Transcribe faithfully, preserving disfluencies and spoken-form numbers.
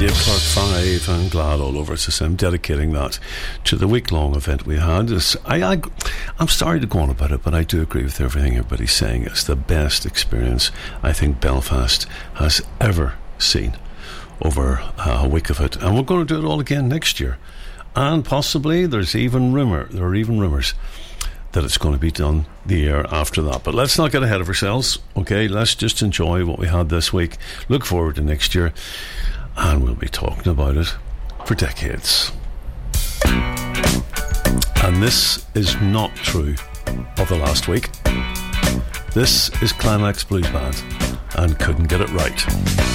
Dave Clark five and Glad all over. So I'm dedicating that to the week-long event we had. It's, I, I, I'm sorry to go on about it, but I do agree with everything everybody's saying. It's the best experience I think Belfast has ever seen over a week of it. And we're going to do it all again next year. And possibly there's even rumour, there are even rumours that it's going to be done the year after that. But let's not get ahead of ourselves, okay? Let's just enjoy what we had this week. Look forward to next year. And we'll be talking about it for decades. And this is not true of the last week. This is Climax Blues Band and Couldn't Get It Right.